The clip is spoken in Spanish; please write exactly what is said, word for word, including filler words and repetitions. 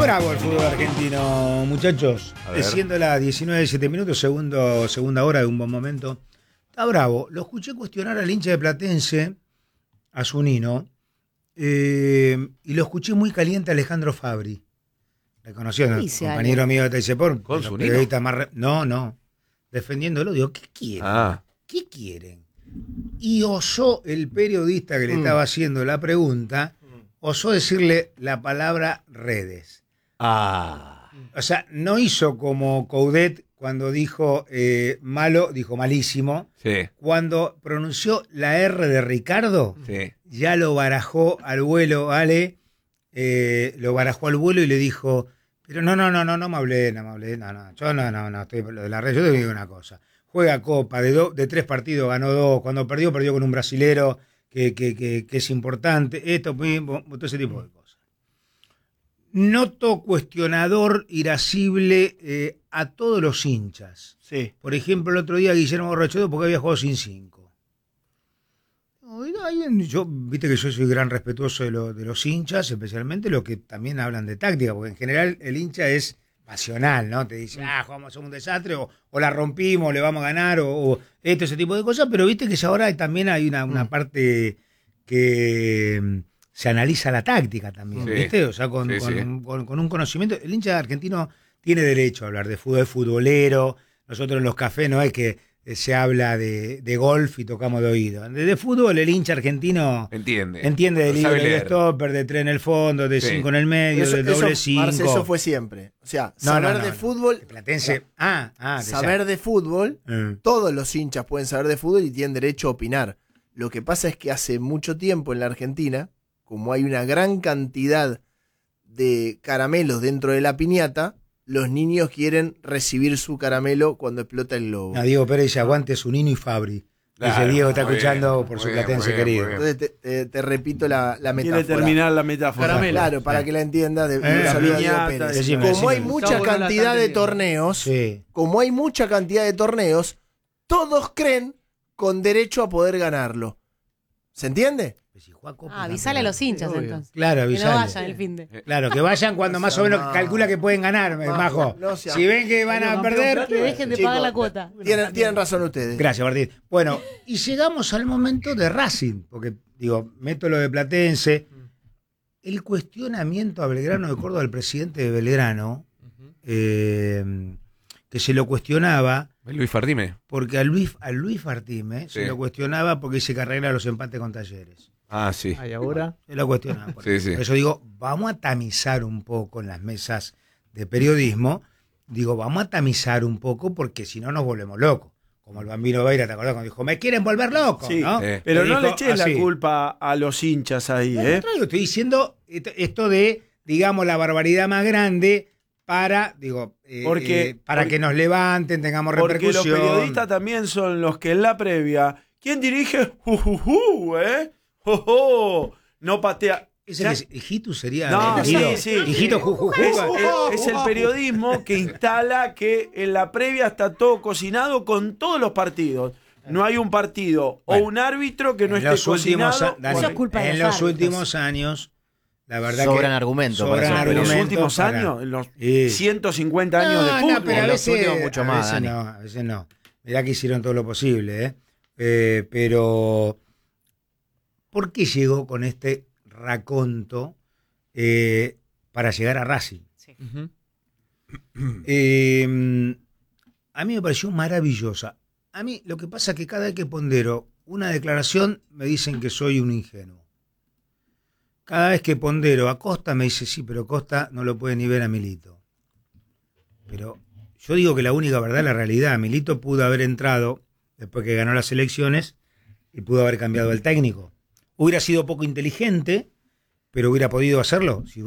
bravo el fútbol argentino, muchachos. Siendo las diecinueve, siete minutos, segundo, segunda hora de un buen momento. Está bravo. Lo escuché cuestionar al hincha de Platense, a Zunino, eh, y lo escuché muy caliente a Alejandro Fabri. Reconociendo, compañero mío de Taizepor. ¿Con Zunino? Re... No, no. Defendiéndolo, digo, ¿qué quieren? Ah. ¿Qué quieren? Y osó el periodista que le mm. estaba haciendo la pregunta, osó decirle la palabra redes. Ah. O sea, no hizo como Coudet cuando dijo eh, malo, dijo malísimo. Sí. Cuando pronunció la R de Ricardo, sí. ya lo barajó al vuelo, Ale, eh, lo barajó al vuelo y le dijo, pero no, no, no, no, no me hablé, no me hablé, no, no, yo no, no, no, estoy lo de la red, yo te digo una cosa. Juega Copa, de, do, de tres partidos ganó dos, cuando perdió, perdió con un brasilero que, que, que, que es importante, esto, todo ese tipo de cosas. Noto cuestionador, irascible eh, a todos los hinchas. Sí. Por ejemplo, el otro día Guillermo Borrachodo porque había jugado sin cinco. Yo, viste que yo soy gran respetuoso de, lo, de los hinchas, especialmente los que también hablan de táctica, porque en general el hincha es pasional, ¿no? Te dice, ah, jugamos a un desastre, o, o la rompimos, le vamos a ganar, o, o esto, ese tipo de cosas, pero viste que ya ahora también hay una, una parte que se analiza la táctica también, sí. ¿Viste? O sea, con, sí, con, sí. Un, con, con un conocimiento. El hincha argentino tiene derecho a hablar de fútbol, de futbolero. Nosotros en los cafés no es que se habla de, de golf y tocamos de oído. De, de fútbol el hincha argentino entiende, entiende de libre, de stopper, de tres en el fondo, de sí. cinco en el medio, eso, de doble eso, cinco. Marce, eso fue siempre. O sea, no, saber no, no, de no. fútbol. De Platense. Ah, ah, saber de fútbol, mm. todos los hinchas pueden saber de fútbol y tienen derecho a opinar. Lo que pasa es que hace mucho tiempo en la Argentina, como hay una gran cantidad de caramelos dentro de la piñata, los niños quieren recibir su caramelo cuando explota el globo. No, Diego Pérez dice, aguante Zunino y Fabri. Claro, dice Diego, está bien, escuchando por su bien, Platense bien, querido. Entonces te, te, te repito la, la metáfora. Quiere terminar la metáfora. Caramelo. Claro, para que la entienda de, de Eh, saludo a Diego piñata, Pérez. decime, como decime. hay mucha Está bueno, cantidad la de está torneos, Sí. como hay mucha cantidad de torneos, todos creen con derecho a poder ganarlo. ¿Se entiende? Ah, avisale a los hinchas entonces. Claro, que avisale. no vayan el fin de. Claro, que vayan cuando más o menos no. calcula que pueden ganar, Majo, Majo. no sea- Si ven que van a perder... Que dejen de Chicos, pagar la cuota. Tienen, tienen razón ustedes. Gracias, Martín. Bueno, y llegamos al momento de Racing, porque, digo, meto lo de Platense. El cuestionamiento a Belgrano de Córdoba, al presidente de Belgrano, eh, que se lo cuestionaba... Luis Fardime. Porque a Luis, a Luis Fartime Sí. se lo cuestionaba porque dice que arregla los empates con Talleres. Ah, sí. ¿Y ahora? Se lo cuestionaba. Por, Sí, eso. sí. Por eso digo, vamos a tamizar un poco en las mesas de periodismo. Digo, vamos a tamizar un poco porque si no nos volvemos locos. Como el Bambino Veira, ¿te acordás cuando dijo, me quieren volver loco? Sí, ¿no? sí. Pero Y no dijo, le eches así. la culpa a los hinchas ahí, No, al ¿eh? contrario, estoy diciendo esto, esto de, digamos, la barbaridad más grande para, digo, eh, Porque- eh, para porque- que nos levanten, tengamos Porque los repercusión. periodistas también son los que en la previa. ¿Quién dirige? ¡Jujujú! ¿Eh? ¡Jojo! No patea. Ese Ya- que es- Hijito sería No, elegido. sí, sí. Hijito, ju, ju, ju. Es el, es el periodismo que instala que en la previa está todo cocinado con todos los partidos. No hay un partido Bueno, o un árbitro que no en esté los últimos, cocinado. a- Dani, Eso es culpa de en los los árbitros. últimos años, la verdad Sobran que argumentos para sobran ser En los argumentos últimos para- años, en los Sí. ciento cincuenta años de No, fútbol. no, pero a los veces, últimos mucho a más, veces Dani. no, a veces no. Mirá que hicieron todo lo posible, ¿eh? Eh, pero ¿por qué llegó con este raconto eh, para llegar a Racing? Ujú. Eh, a mí me pareció maravillosa. A mí lo que pasa es que cada vez que pondero una declaración me dicen que soy un ingenuo. Cada vez que pondero a Costa me dice, sí, pero Costa no lo puede ni ver a Milito. Pero yo digo que la única verdad es la realidad. Milito pudo haber entrado después que ganó las elecciones y pudo haber cambiado el técnico. Hubiera sido poco inteligente, pero hubiera podido hacerlo. Si